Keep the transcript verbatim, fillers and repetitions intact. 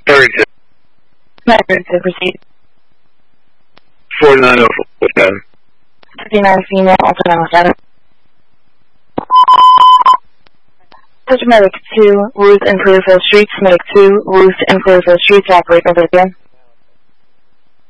Harrington. Harrington, proceed. forty-nine oh four seven. fifty-nine female, also nine oh seven. Medic two, Ruth and Clearfield Streets. Medic two, Ruth and Clearfield Streets, operator, over again.